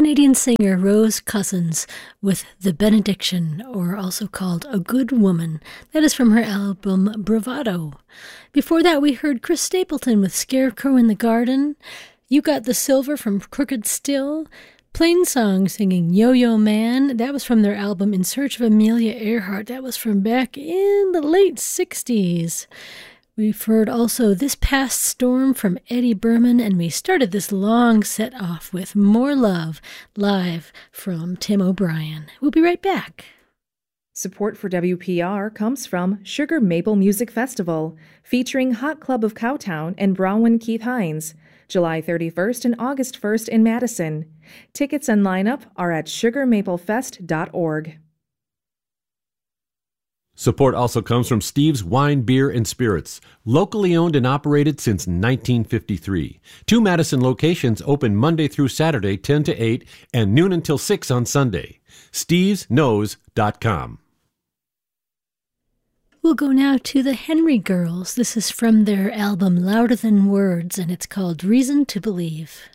Canadian singer Rose Cousins with The Benediction, or also called A Good Woman. That is from her album Bravado. Before that, we heard Chris Stapleton with Scarecrow in the Garden. You Got the Silver from Crooked Still. Plain Song singing Yo-Yo Man. That was from their album In Search of Amelia Earhart. That was from back in the late 60s. We've heard also This Past Storm from Eddie Berman, and we started this long set off with More Love, live from Tim O'Brien. We'll be right back. Support for WPR comes from Sugar Maple Music Festival, featuring Hot Club of Cowtown and Bronwyn Keith Hines, July 31st and August 1st in Madison. Tickets and lineup are at sugarmaplefest.org. Support also comes from Steve's Wine, Beer, and Spirits, locally owned and operated since 1953. 2 Madison locations open Monday through Saturday, 10 to 8, and noon until 6 on Sunday. StevesKnows.com. We'll go now to the Henry Girls. This is from their album Louder Than Words, and it's called Reason to Believe.